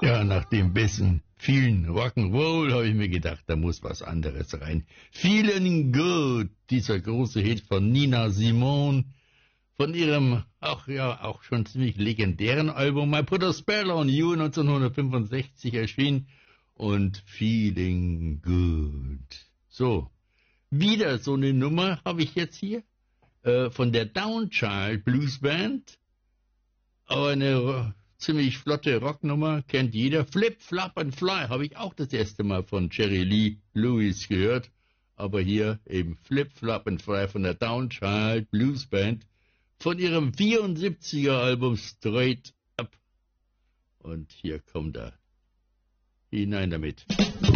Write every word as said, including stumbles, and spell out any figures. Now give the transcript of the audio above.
Ja, nach dem besten vielen Rock'n'Roll habe ich mir gedacht, da muss was anderes rein. Feeling Good, dieser große Hit von Nina Simone, von ihrem, auch ja, auch schon ziemlich legendären Album I Put a Spell on You neunzehnhundertfünfundsechzig erschienen und Feeling Good. So, wieder so eine Nummer habe ich jetzt hier äh, von der Downchild Blues Band, aber eine ziemlich flotte Rocknummer, kennt jeder. Flip, Flop and Fly habe ich auch das erste Mal von Jerry Lee Lewis gehört. Aber hier eben Flip, Flop and Fly von der Downchild Blues Band von ihrem vierundsiebziger Album Straight Up. Und hier kommt er hinein damit.